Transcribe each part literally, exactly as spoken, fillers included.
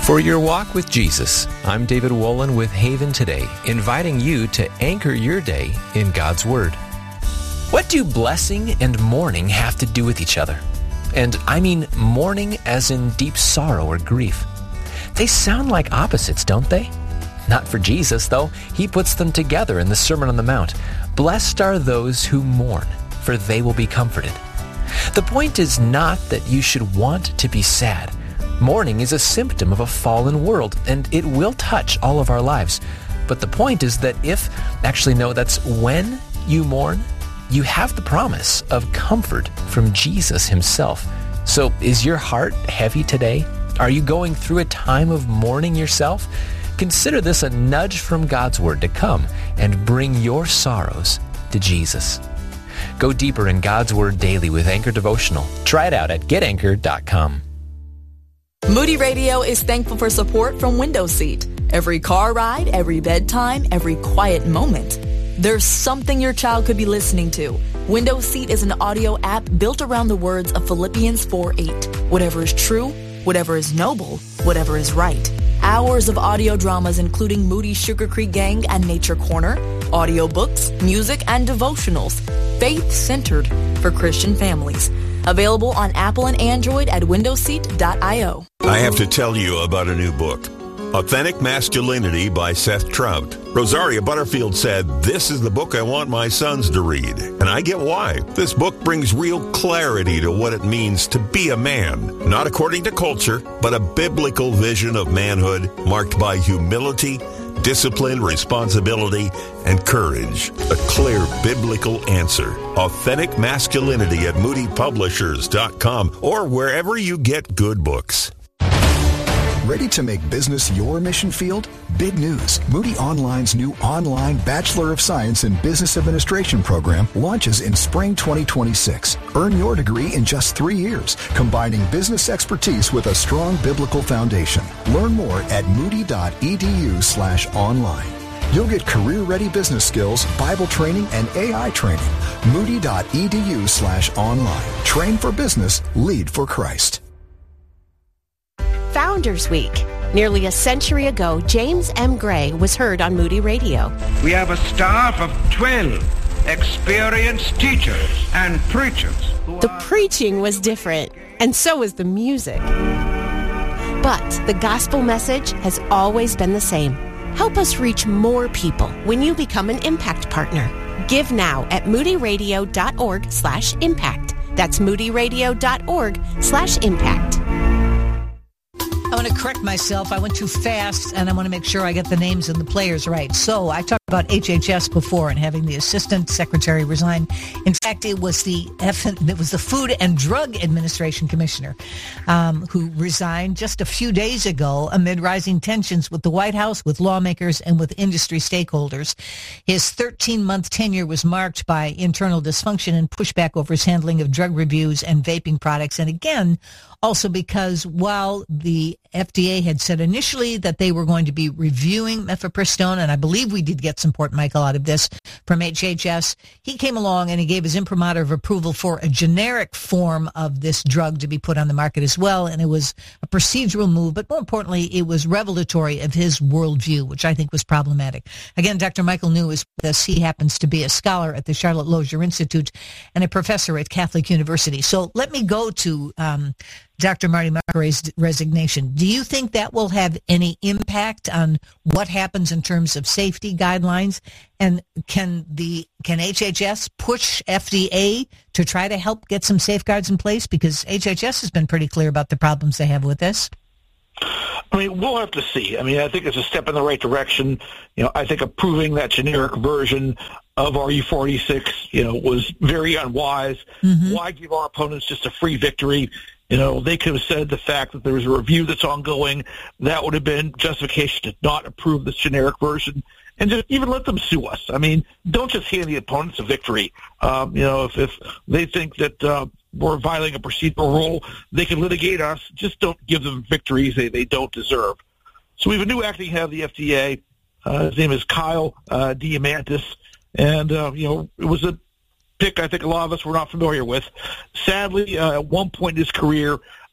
For your walk with Jesus, I'm David Wolin with Haven Today, inviting you to anchor your day in God's Word. What do blessing and mourning have to do with each other? And I mean mourning as in deep sorrow or grief. They sound like opposites, don't they? Not for Jesus, though. He puts them together in the Sermon on the Mount. Blessed are those who mourn, for they will be comforted. The point is not that you should want to be sad. Mourning is a symptom of a fallen world, and it will touch all of our lives. But the point is that if, actually no, that's when you mourn, you have the promise of comfort from Jesus himself. So is your heart heavy today? Are you going through a time of mourning yourself? Consider this a nudge from God's Word to come and bring your sorrows to Jesus. Go deeper in God's Word daily with Anchor Devotional. Try it out at get anchor dot com. Moody Radio is thankful for support from Window Seat. Every car ride, every bedtime, every quiet moment. There's something your child could be listening to. Window Seat is an audio app built around the words of Philippians four eight. Whatever is true, whatever is noble, whatever is right. Hours of audio dramas including Moody's Sugar Creek Gang and Nature Corner, audiobooks, music, and devotionals. Faith-centered for Christian families. Available on Apple and Android at window seat dot io. I have to tell you about a new book, Authentic Masculinity by Seth Trout. Rosaria Butterfield said, "This is the book I want my sons to read." And I get why. This book brings real clarity to what it means to be a man. Not according to culture, but a biblical vision of manhood marked by humility, discipline, responsibility, and courage. A clear biblical answer. Authentic Masculinity at moody publishers dot com or wherever you get good books. Ready to make business your mission field? Big news. Moody Online's new online Bachelor of Science in Business Administration program launches in spring twenty twenty-six. Earn your degree in just three years, combining business expertise with a strong biblical foundation. Learn more at moody dot e d u slash online. You'll get career-ready business skills, Bible training, and A I training. moody dot e d u slash online. Train for business, lead for Christ. Founders Week. Nearly a century ago, James M. Gray was heard on Moody Radio. We have a staff of twelve experienced teachers and preachers. The preaching was different, and so was the music. But the gospel message has always been the same. Help us reach more people when you become an impact partner. Give now at moody radio dot org slash impact. That's moody radio dot org slash impact. I want to correct myself. I went too fast, and I want to make sure I get the names and the players right. So I talked about H H S before and having the assistant secretary resign. In fact, it was the F- it was the Food and Drug Administration commissioner um, who resigned just a few days ago amid rising tensions with the White House, with lawmakers, and with industry stakeholders. His thirteen-month tenure was marked by internal dysfunction and pushback over his handling of drug reviews and vaping products. And again, also because while the F D A had said initially that they were going to be reviewing mifepristone, and I believe we did get support, Michael, out of this from H H S, he came along and he gave his imprimatur of approval for a generic form of this drug to be put on the market as well, and it was a procedural move, but more importantly, it was revelatory of his worldview, which I think was problematic. Again, Doctor Michael New is with us. He happens to be a scholar at the Charlotte Lozier Institute and a professor at Catholic University. So let me go to um, Doctor Marty Makaray's resignation. Do you think that will have any impact on what happens in terms of safety guidelines? And can the can H H S push F D A to try to help get some safeguards in place? Because H H S has been pretty clear about the problems they have with this. I mean, we'll have to see. I mean, I think it's a step in the right direction. You know, I think approving that generic version of R U forty-six, you know, was very unwise. Mm-hmm. Why give our opponents just a free victory? You know, they could have said the fact that there was a review that's ongoing. That would have been justification to not approve this generic version. And just even let them sue us. I mean, don't just hand the opponents a victory. Um, you know, if, if they think that uh, we're violating a procedural rule, they can litigate us. Just don't give them victories they, they don't deserve. So we have a new acting head of the F D A. Uh, his name is Kyle uh, Diamantis. And, uh, you know, it was a pick I think a lot of us were not familiar with. Sadly, uh, at one point in his career,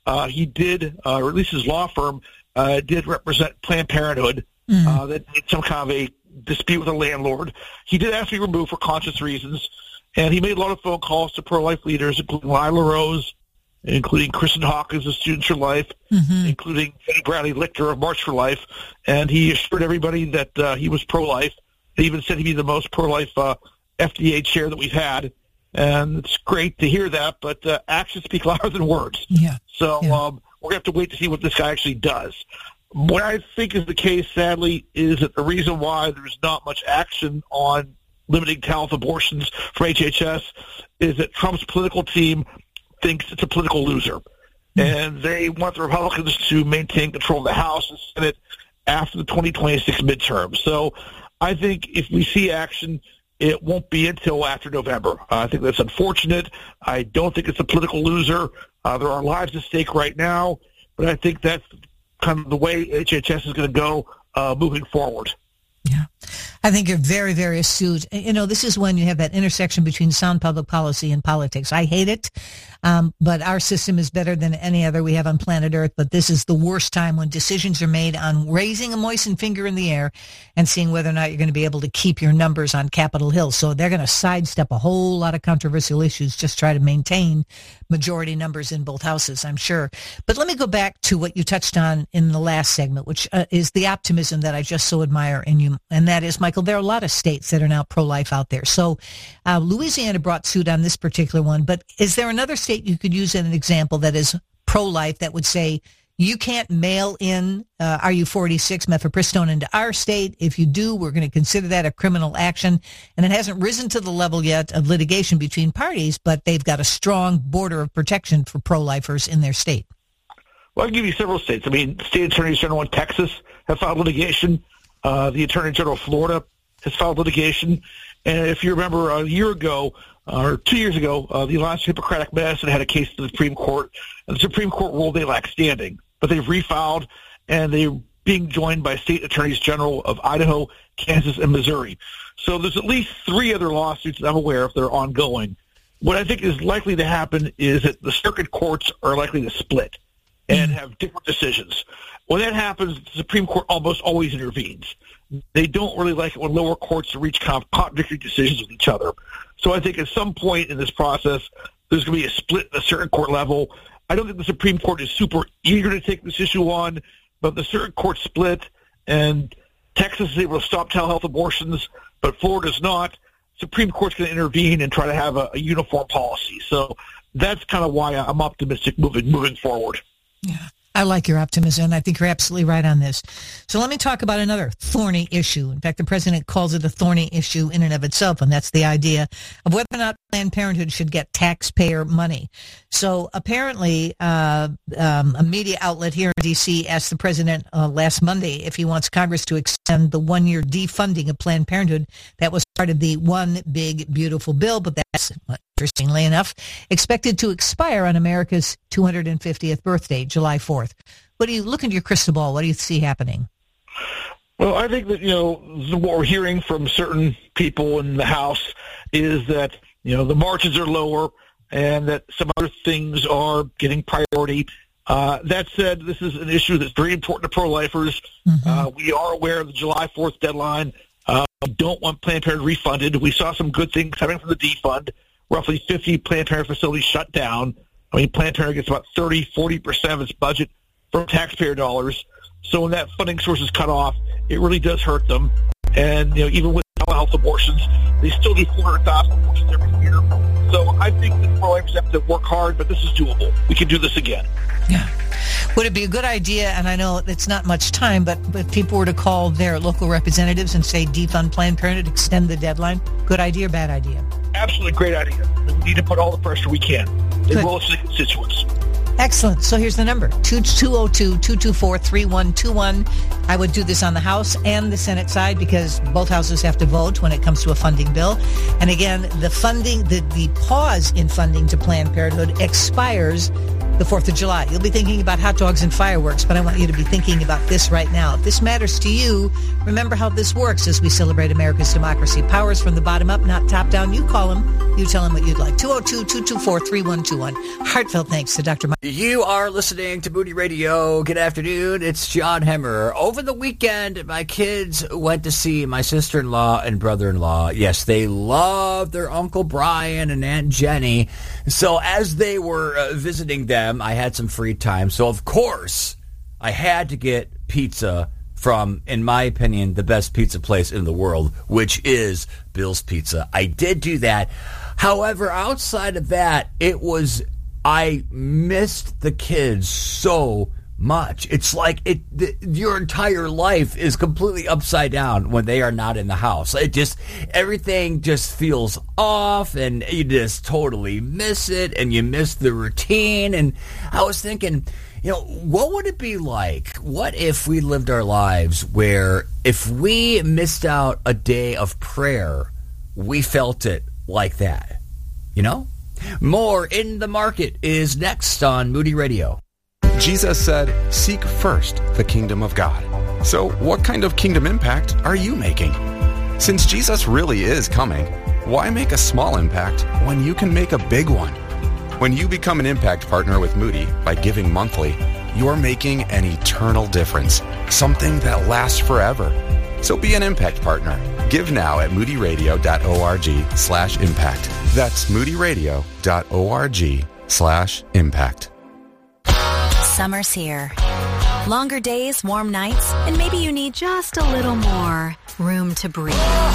uh, he did, uh, or at least his law firm, uh, did represent Planned Parenthood. Mm-hmm. Uh, that had some kind of a dispute with a landlord. He did ask to be removed for conscious reasons, and he made a lot of phone calls to pro-life leaders, including Lila Rose, including Kristen Hawkins of Students for Life, mm-hmm. including Jenny Bradley Lichter of March for Life, and he assured everybody that uh, he was pro-life. He even said he'd be the most pro-life uh, F D A chair that we've had, and it's great to hear that, but uh, actions speak louder than words. Yeah. So yeah. Um, we're going to have to wait to see what this guy actually does. What I think is the case, sadly, is that the reason why there's not much action on limiting child abortions from H H S is that Trump's political team thinks it's a political loser. Mm-hmm. And they want the Republicans to maintain control of the House and Senate after the twenty twenty-six midterms. So I think if we see action, it won't be until after November. Uh, I think that's unfortunate. I don't think it's a political loser. Uh, there are lives at stake right now, but I think that's kind of the way H H S is going to go uh, moving forward. Yeah. I think you're very, very astute. You know, this is when you have that intersection between sound public policy and politics. I hate it, um, but our system is better than any other we have on planet Earth. But this is the worst time when decisions are made on raising a moistened finger in the air and seeing whether or not you're going to be able to keep your numbers on Capitol Hill. So they're going to sidestep a whole lot of controversial issues, just try to maintain majority numbers in both houses, I'm sure. But let me go back to what you touched on in the last segment, which uh, is the optimism that I just so admire in you. And that is, Michael, there are a lot of states that are now pro-life out there. So uh, Louisiana brought suit on this particular one, but is there another state you could use as an example that is pro-life that would say, you can't mail in uh, R U forty-six mifepristone into our state. If you do, we're going to consider that a criminal action. And it hasn't risen to the level yet of litigation between parties, but they've got a strong border of protection for pro-lifers in their state. Well, I'll give you several states. I mean, state attorneys general in Texas have filed litigation. Uh, the Attorney General of Florida has filed litigation. And if you remember a year ago, uh, or two years ago, uh, the Alliance for Hippocratic Medicine had a case to the Supreme Court, and the Supreme Court ruled they lack standing. But they've refiled, and they're being joined by state attorneys general of Idaho, Kansas, and Missouri. So there's at least three other lawsuits that I'm aware of that are ongoing. What I think is likely to happen is that the circuit courts are likely to split and have different decisions. When that happens, the Supreme Court almost always intervenes. They don't really like it when lower courts reach kind of contradictory decisions with each other. So I think at some point in this process, there's going to be a split at the circuit court level. I don't think the Supreme Court is super eager to take this issue on, but the circuit court split, and Texas is able to stop telehealth abortions, but Florida's not. Supreme Court's going to intervene and try to have a, a uniform policy. So that's kind of why I'm optimistic moving moving forward. Yeah. I like your optimism, and I think you're absolutely right on this. So let me talk about another thorny issue. In fact, the president calls it a thorny issue in and of itself, and that's the idea of whether or not Planned Parenthood should get taxpayer money. So apparently, uh, um, a media outlet here in D C asked the president uh, last Monday if he wants Congress to extend the one-year defunding of Planned Parenthood that was part of the One Big Beautiful Bill, but that's, interestingly enough, expected to expire on America's two hundred fiftieth birthday, July fourth. What do you look into your crystal ball? What do you see happening? Well, I think that, you know, what we're hearing from certain people in the House is that, you know, the margins are lower and that some other things are getting priority. Uh, that said, this is an issue that's very important to pro-lifers. Mm-hmm. Uh, we are aware of the July fourth deadline. Uh, we don't want Planned Parenthood refunded. We saw some good things coming from the defund. Roughly fifty Planned Parenthood facilities shut down. I mean, Planned Parenthood gets about thirty, forty percent of its budget from taxpayer dollars. So when that funding source is cut off, it really does hurt them. And, you know, even with telehealth abortions, they still do four hundred thousand abortions every year. So I think that pro-lifers have to work hard, but this is doable. We can do this again. Yeah. Would it be a good idea, and I know it's not much time, but if people were to call their local representatives and say defund Planned Parenthood, extend the deadline, good idea or bad idea? Absolutely great idea. We need to put all the pressure we can in relation to constituents. Excellent. So here's the number, two oh two, two two four, three one two one. I would do this on the House and the Senate side because both houses have to vote when it comes to a funding bill. And again, the funding, the, the pause in funding to Planned Parenthood expires the fourth of July. You'll be thinking about hot dogs and fireworks, but I want you to be thinking about this right now. If this matters to you, remember how this works as we celebrate America's democracy. Powers from the bottom up, not top down. You call them. You tell them what you'd like. two oh two, two two four, three one two one. Heartfelt thanks to Doctor Mike. You are listening to Moody Radio. Good afternoon. It's John Hemmer. Over the weekend, my kids went to see my sister-in-law and brother-in-law. Yes, they love their Uncle Brian and Aunt Jenny. So as they were uh, visiting them, I had some free time. So, of course, I had to get pizza from, in my opinion, the best pizza place in the world, which is Bill's Pizza. I did do that. However, outside of that, it was, I missed the kids so much. It's like it the, your entire life is completely upside down when they are not in the house. It just, everything just feels off, and you just totally miss it, and you miss the routine. And I was thinking, you know, what would it be like? What if we lived our lives where if we missed out a day of prayer, we felt it like that? You know? More In the Market is next on Moody Radio. Jesus said, seek first the kingdom of God. So what kind of kingdom impact are you making? Since Jesus really is coming, why make a small impact when you can make a big one? When you become an impact partner with Moody by giving monthly, you're making an eternal difference, something that lasts forever. So be an impact partner. Give now at moodyradio.org slash impact. That's moodyradio.org slash impact. Summer's here. Longer days, warm nights, and maybe you need just a little more room to breathe.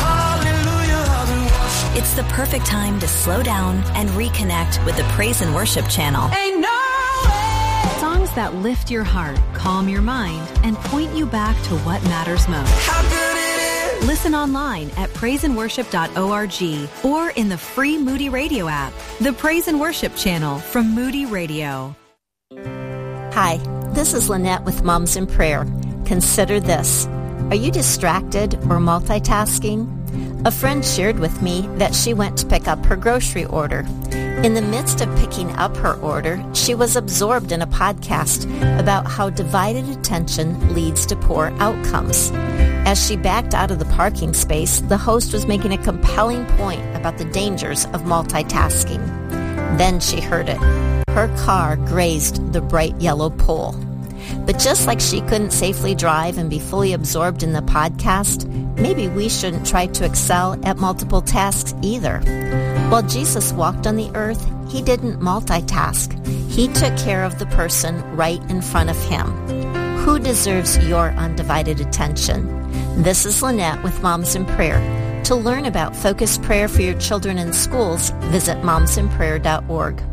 It's the perfect time to slow down and reconnect with the Praise and Worship channel. Ain't no way. Songs that lift your heart, calm your mind, and point you back to what matters most. How good it is. Listen online at praise and worship dot org or in the free Moody Radio app. The Praise and Worship channel from Moody Radio. Hi, this is Lynette with Moms in Prayer. Consider this. Are you distracted or multitasking? A friend shared with me that she went to pick up her grocery order. In the midst of picking up her order, she was absorbed in a podcast about how divided attention leads to poor outcomes. As she backed out of the parking space, the host was making a compelling point about the dangers of multitasking. Then she heard it. Her car grazed the bright yellow pole. But just like she couldn't safely drive and be fully absorbed in the podcast, maybe we shouldn't try to excel at multiple tasks either. While Jesus walked on the earth, he didn't multitask. He took care of the person right in front of him. Who deserves your undivided attention? This is Lynette with Moms in Prayer. To learn about focused prayer for your children in schools, visit moms in prayer dot org.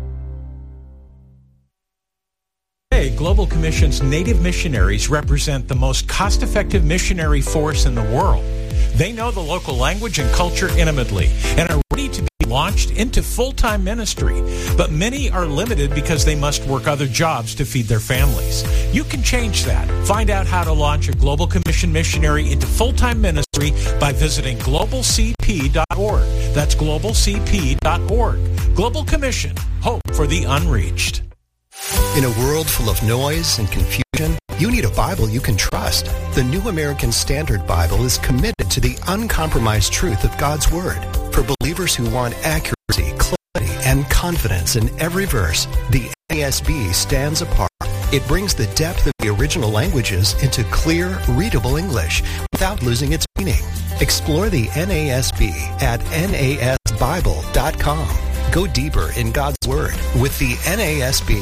Global Commission's Native missionaries represent the most cost-effective missionary force in the world. They know the local language and culture intimately and are ready to be launched into full-time ministry. But many are limited because they must work other jobs to feed their families. You can change that. Find out how to launch a Global Commission missionary into full-time ministry by visiting global c p dot org. That's global c p dot org. Global Commission, hope for the unreached. In a world full of noise and confusion, you need a Bible you can trust. The New American Standard Bible is committed to the uncompromised truth of God's Word. For believers who want accuracy, clarity, and confidence in every verse, the N A S B stands apart. It brings the depth of the original languages into clear, readable English without losing its meaning. Explore the N A S B at N A S Bible dot com. Go deeper in God's Word with the N A S B.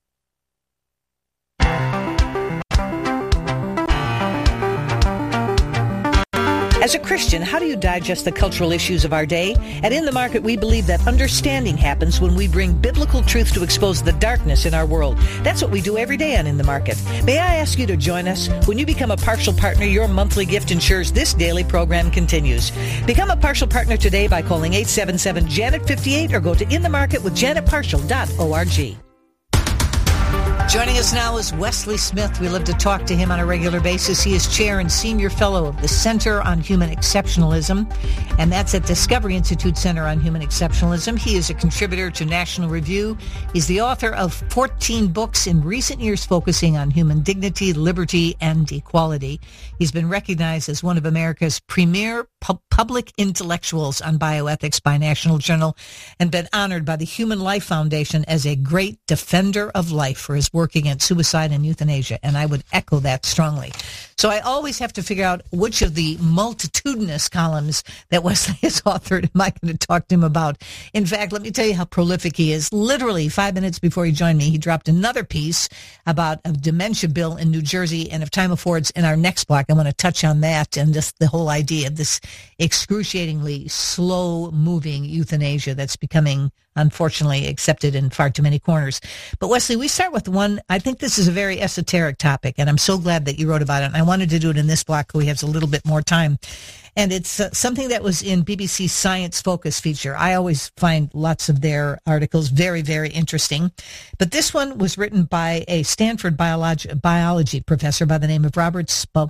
As a Christian, how do you digest the cultural issues of our day? At In the Market, we believe that understanding happens when we bring biblical truth to expose the darkness in our world. That's what we do every day on In the Market. May I ask you to join us? When you become a partial partner, your monthly gift ensures this daily program continues. Become a partial partner today by calling eight seven seven, Janet fifty-eight or go to in the market with janet partial dot org. Joining us now is Wesley Smith. We love to talk to him on a regular basis. He is chair and senior fellow of the Center on Human Exceptionalism, and that's at Discovery Institute Center on Human Exceptionalism. He is a contributor to National Review. He's the author of fourteen books in recent years focusing on human dignity, liberty, and equality. He's been recognized as one of America's premier pu- public intellectuals on bioethics by National Journal and been honored by the Human Life Foundation as a great defender of life for his work against suicide and euthanasia, and I would echo that strongly. So I always have to figure out which of the multitudinous columns that Wesley has authored am I going to talk to him about. In fact, let me tell you how prolific he is. Literally five minutes before he joined me, he dropped another piece about a dementia bill in New Jersey, and if time affords, in our next block, I want to touch on that and just the whole idea of this excruciatingly slow-moving euthanasia that's becoming, unfortunately, accepted in far too many corners. But Wesley, we start with one. I think this is a very esoteric topic, and I'm so glad that you wrote about it. And I wanted to do it in this block, we have a little bit more time. And it's uh, something that was in B B C's Science Focus feature. I always find lots of their articles very, very interesting. But this one was written by a Stanford biology, biology professor by the name of Robert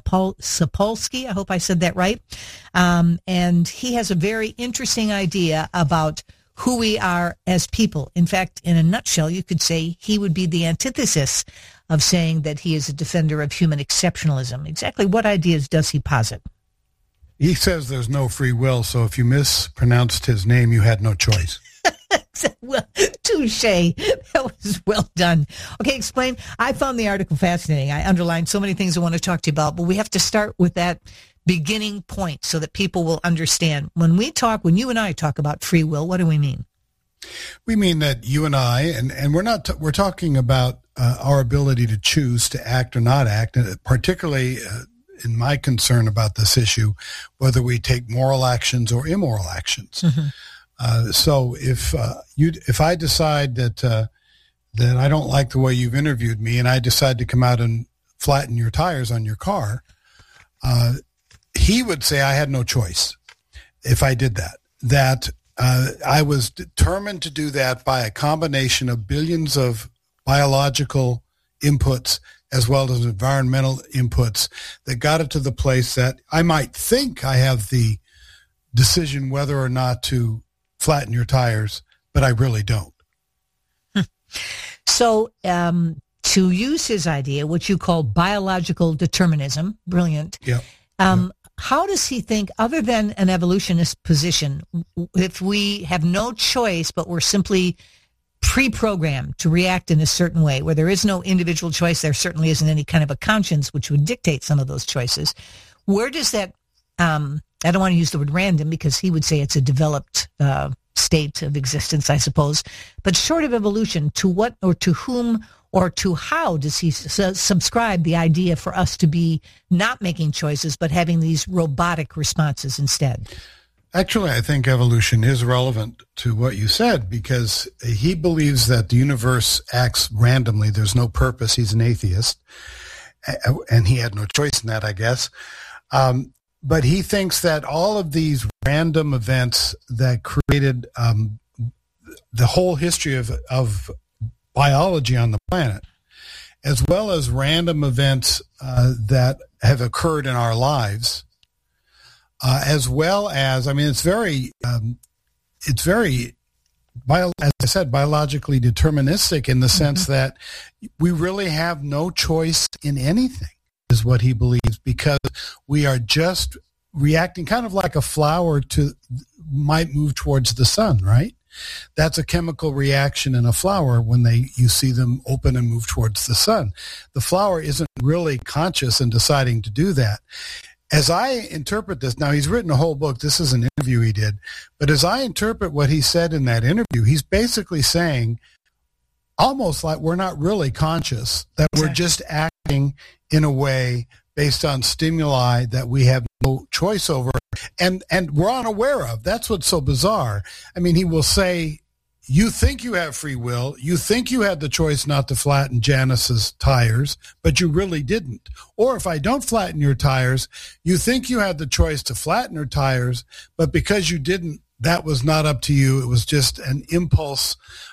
Sapolsky. I hope I said that right. Um, and he has a very interesting idea about who we are as people. In fact, in a nutshell, you could say he would be the antithesis of saying that he is a defender of human exceptionalism. Exactly what ideas does he posit? He says there's no free will, so if you mispronounced his name, you had no choice. Well, touche. That was well done. Okay, explain. I found the article fascinating. I underlined so many things I want to talk to you about, but we have to start with that beginning point so that people will understand. When we talk, when you and I talk about free will, what do we mean? We mean that you and I, and, and we're not, t- we're talking about uh, our ability to choose to act or not act, and particularly uh, in my concern about this issue, whether we take moral actions or immoral actions. Mm-hmm. Uh, so if uh, you, if I decide that uh, that I don't like the way you've interviewed me, and I decide to come out and flatten your tires on your car, uh, he would say I had no choice if I did that. That uh, I was determined to do that by a combination of billions of biological inputs as well as environmental inputs that got it to the place that I might think I have the decision whether or not to flatten your tires, but I really don't. So um, to use his idea, which you call biological determinism, brilliant. Yep. Um, yep. How does he think, other than an evolutionist position, if we have no choice, but we're simply pre-programmed to react in a certain way, where there is no individual choice, there certainly isn't any kind of a conscience which would dictate some of those choices. Where does that, um, I don't want to use the word random because he would say it's a developed uh, state of existence, I suppose, but short of evolution, to what or to whom or to how does he su- subscribe the idea for us to be not making choices, but having these robotic responses instead? Actually, I think evolution is relevant to what you said because he believes that the universe acts randomly. There's no purpose. He's an atheist, and he had no choice in that, I guess. Um, but he thinks that all of these random events that created um, the whole history of, of biology on the planet, as well as random events uh, that have occurred in our lives, Uh, as well as, I mean, it's very, um, it's very, bio, as I said, biologically deterministic in the mm-hmm. sense that we really have no choice in anything, is what he believes, because we are just reacting kind of like a flower to might move towards the sun, right? That's a chemical reaction in a flower when they you see them open and move towards the sun. The flower isn't really conscious in deciding to do that. As I interpret this, now he's written a whole book. This is an interview he did. But as I interpret what he said in that interview, he's basically saying almost like we're not really conscious, that exactly. we're just acting in a way based on stimuli that we have no choice over and, and we're unaware of. That's what's so bizarre. I mean, he will say, you think you have free will. You think you had the choice not to flatten Janice's tires, but you really didn't. Or if I don't flatten your tires, you think you had the choice to flatten her tires, but because you didn't, that was not up to you. It was just an impulse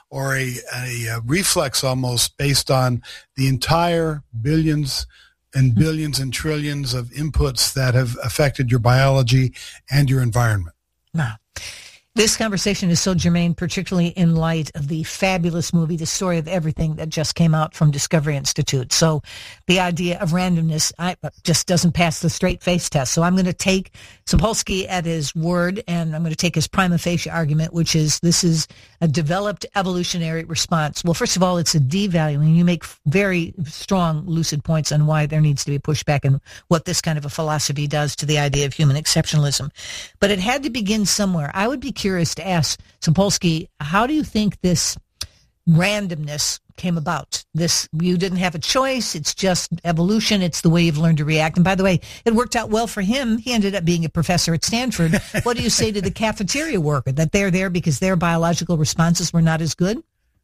or a, a, a reflex almost based on the entire billions and billions and trillions of inputs that have affected your biology and your environment. Wow. This conversation is so germane, particularly in light of the fabulous movie, The Story of Everything, that just came out from Discovery Institute. So the idea of randomness I, just doesn't pass the straight face test. So I'm going to take Sapolsky at his word, and I'm going to take his prima facie argument, which is this is a developed evolutionary response. Well, first of all, it's a devaluing. You make very strong, lucid points on why there needs to be pushback and what this kind of a philosophy does to the idea of human exceptionalism. But it had to begin somewhere. I would be curious Curious to ask Sapolsky, how do you think this randomness came about? This, you didn't have a choice. It's just evolution. It's the way you've learned to react. And by the way, it worked out well for him. He ended up being a professor at Stanford. What do you say to the cafeteria worker, that they're there because their biological responses were not as good?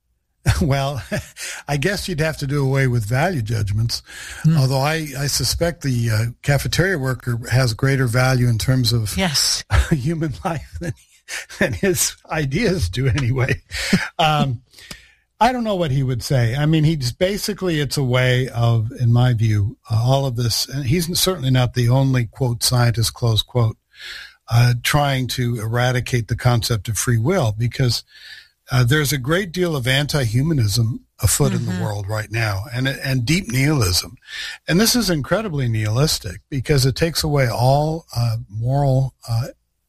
Well, I guess you'd have to do away with value judgments, mm. although I, I suspect the uh, cafeteria worker has greater value in terms of yes. human life than than his ideas do anyway. Um, I don't know what he would say. I mean, he's basically, it's a way of, in my view, uh, all of this, and he's certainly not the only, quote, scientist, close quote, uh, trying to eradicate the concept of free will, because uh, there's a great deal of anti-humanism afoot mm-hmm. in the world right now, and and deep nihilism. And this is incredibly nihilistic because it takes away all uh, moral uh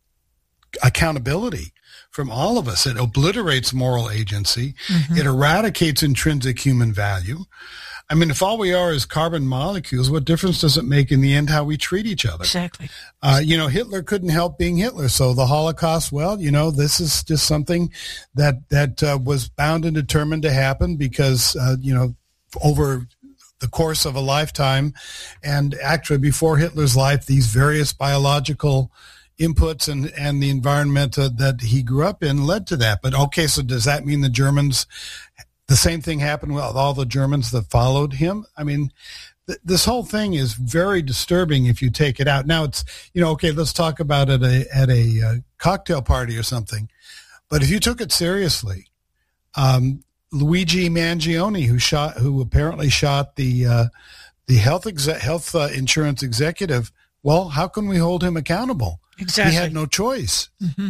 accountability from all of us. It obliterates moral agency. Mm-hmm. It eradicates intrinsic human value. I mean, if all we are is carbon molecules, what difference does it make in the end how we treat each other? Exactly. Uh, you know, Hitler couldn't help being Hitler. So the Holocaust, well, you know, this is just something that, that uh, was bound and determined to happen because, uh, you know, over the course of a lifetime, and actually before Hitler's life, these various biological inputs and, and the environment uh, that he grew up in led to that. But okay, so does that mean the Germans, the same thing happened with all the Germans that followed him? I mean, th- this whole thing is very disturbing if you take it out. Now it's, you know, okay, let's talk about it at a, at a uh, cocktail party or something. But if you took it seriously, um, Luigi Mangione, who shot, who apparently shot the, uh, the health, exe- health uh, insurance executive, well, how can we hold him accountable? Exactly. He had no choice. Mm-hmm.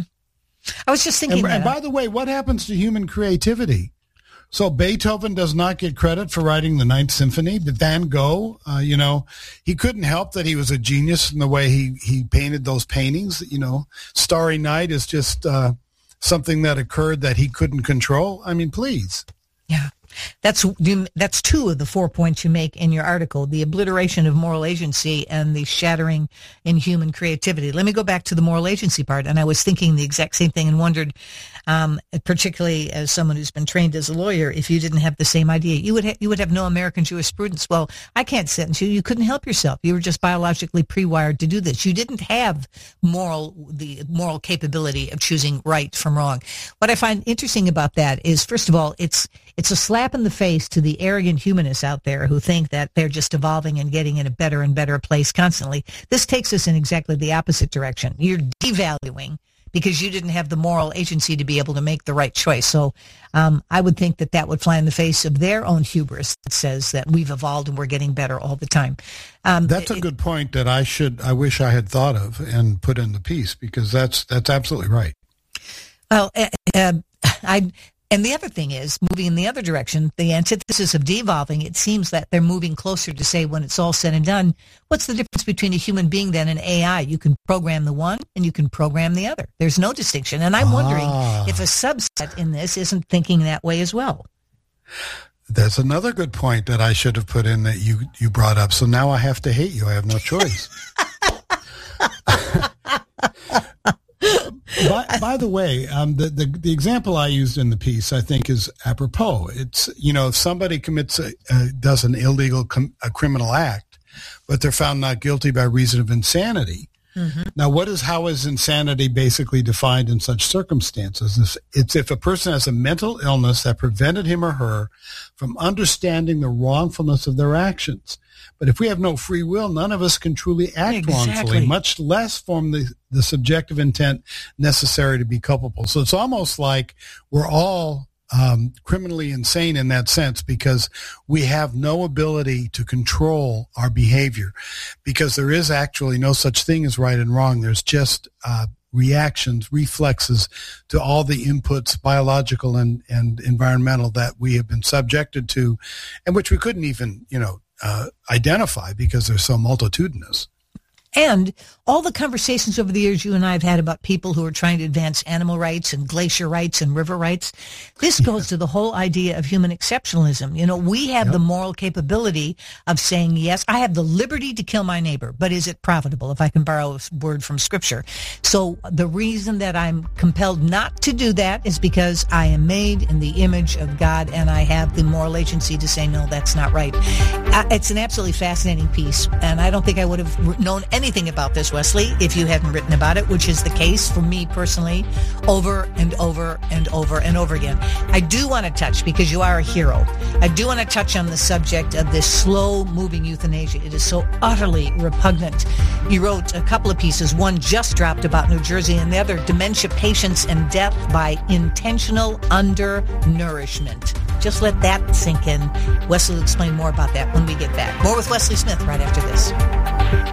I was just thinking and, that. And by the way, what happens to human creativity? So Beethoven does not get credit for writing the Ninth Symphony. Van Gogh, uh, you know, he couldn't help that he was a genius in the way he, he painted those paintings. You know, Starry Night is just uh, something that occurred that he couldn't control. I mean, please. Yeah. That's that's two of the four points you make in your article, the obliteration of moral agency and the shattering in human creativity. Let me go back to the moral agency part. And I was thinking the exact same thing and wondered, um, particularly as someone who's been trained as a lawyer, if you didn't have the same idea, you would ha- you would have no American jurisprudence. Well, I can't sentence you. You couldn't help yourself. You were just biologically pre-wired to do this. You didn't have moral the moral capability of choosing right from wrong. What I find interesting about that is, first of all, it's it's a slap in the face to the arrogant humanists out there who think that they're just evolving and getting in a better and better place constantly. This takes us in exactly the opposite direction. You're devaluing because you didn't have the moral agency to be able to make the right choice. So um, I would think that that would fly in the face of their own hubris that says that we've evolved and we're getting better all the time. Um, that's a good point that I should, I wish I had thought of and put in the piece, because that's that's absolutely right. Well, uh, uh, I. And the other thing is, moving in the other direction, the antithesis of devolving, it seems that they're moving closer to say, when it's all said and done, what's the difference between a human being then and A I? You can program the one and you can program the other. There's no distinction. And I'm ah. wondering if a subset in this isn't thinking that way as well. That's another good point that I should have put in that you, you brought up. So now I have to hate you. I have no choice. by, by the way, um, the, the the example I used in the piece, I think, is apropos. It's, you know, if somebody commits a, uh, does an illegal com- a criminal act, but they're found not guilty by reason of insanity. Mm-hmm. Now, what is how is insanity basically defined in such circumstances? It's, it's if a person has a mental illness that prevented him or her from understanding the wrongfulness of their actions. But if we have no free will, none of us can truly act exactly. wrongfully, much less form the, the subjective intent necessary to be culpable. So it's almost like we're all um, criminally insane in that sense, because we have no ability to control our behavior, because there is actually no such thing as right and wrong. There's just uh, reactions, reflexes to all the inputs, biological and, and environmental, that we have been subjected to, and which we couldn't even, you know, uh, identify because they're so multitudinous. And all the conversations over the years you and I have had about people who are trying to advance animal rights and glacier rights and river rights, this goes yeah. to the whole idea of human exceptionalism. You know, we have yep. the moral capability of saying, yes, I have the liberty to kill my neighbor, but is it profitable, if I can borrow a word from Scripture? So the reason that I'm compelled not to do that is because I am made in the image of God, and I have the moral agency to say, no, that's not right. It's an absolutely fascinating piece, and I don't think I would have known anything anything about this, Wesley, if you hadn't written about it, which is the case for me personally over and over and over and over again. I do want to touch, because you are a hero, I do want to touch on the subject of this slow-moving euthanasia. It is so utterly repugnant. You wrote a couple of pieces, one just dropped about New Jersey, and the other, dementia patients and death by intentional undernourishment. Just let that sink in. Wesley will explain more about that when we get back. More with Wesley Smith right after this.